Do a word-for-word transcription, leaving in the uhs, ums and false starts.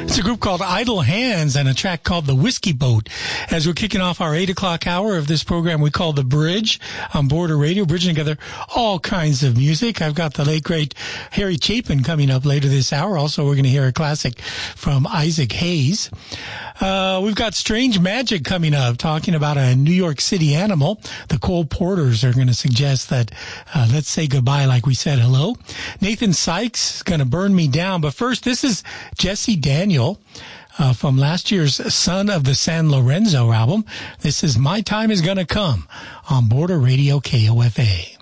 It's a group called Idle Hands and a track called The Whiskey Boat. As we're kicking off our eight o'clock hour of this program we call The Bridge on Border Radio, bridging together all kinds of music. I've got the late, great Harry Chapin coming up later this hour. Also, we're going to hear a classic from Isaac Hayes. Uh, we've got Strange Magic coming up, talking about a New York City animal. The Cole Porters are going to suggest that uh, let's say goodbye like we said hello. Nathan Sykes is going to burn me down. But first, this is Jesse Daniel uh, from last year's Son of the San Lorenzo album. This is My Time Is Gonna Come on Border Radio K O F A.